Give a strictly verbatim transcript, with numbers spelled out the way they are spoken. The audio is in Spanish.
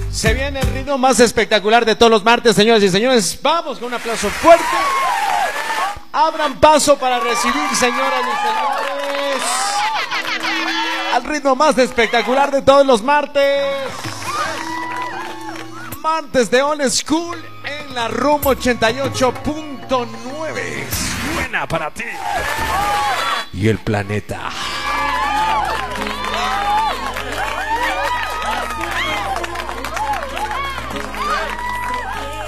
Se viene el ritmo más espectacular de todos los martes, señoras y señores. Vamos con un aplauso fuerte. Abran paso para recibir, señoras y señores, al ritmo más espectacular de todos los martes. Martes de Old School en la Room ochenta y ocho punto nueve. Suena para ti y el planeta.